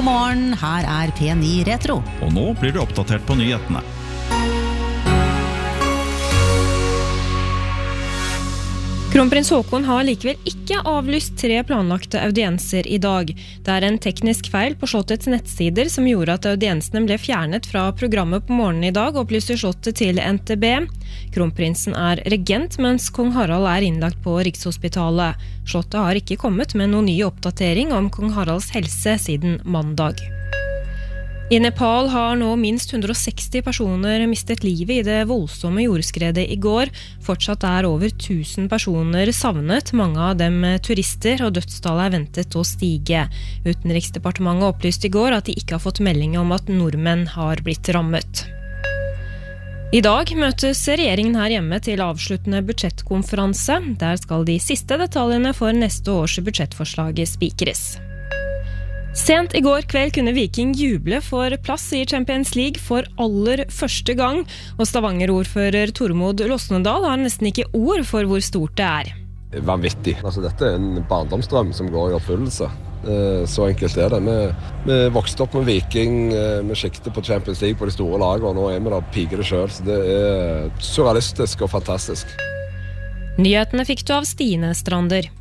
God morgen, her P9 Retro. Og nå blir du oppdatert på nyhetene. Kronprins Haakon har likevel ikke avlyst 3 planlagte audienser I dag. Det en teknisk feil på Slottets nettsider som gjorde at audiensene ble fjernet fra programmet på morgenen I dag, opplyser Slottet til NTB. Kronprinsen regent, mens kong Harald innlagt på Rikshospitalet. Slottet har ikke kommet med noen ny oppdatering om kong Haralds helse siden mandag. I Nepal har nå minst 160 personer mistet livet I det voldsomme jordskredet I går. Fortsatt over 1000 personer savnet, mange av dem turister, og dødstallet ventet å stige. Utenriksdepartementet opplyste I går at de ikke har fått melding om at nordmenn har blitt rammet. I dag møtes regjeringen her hjemme til avsluttende budsjettkonferanse. Der skal de siste detaljene for neste års budsjettforslag spikres. Sent I går kveld kunne Viking juble for plass I Champions League for aller første gang, og Stavanger-ordfører Tormod Losnedal har nesten ikke ord for hvor stort det Vanvittig. Altså, dette en barndomsdrøm som går I oppfyllelse. Så enkelt det. Vi vokste opp med Viking, vi skiktet på Champions League på de store lagene, og nå vi der piker det selv, så det surrealistisk og fantastisk. Nyhetene fikk du av Stine Strander.